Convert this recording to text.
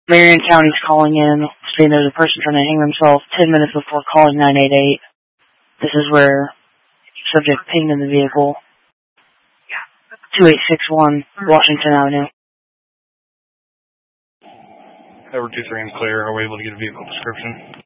Marion County's calling in, saying there's a person trying to hang themselves 10 minutes before calling 988. This is where subject pinged in the vehicle. 2861 Washington Avenue. Over 23 and clear. Are we able to get a vehicle description?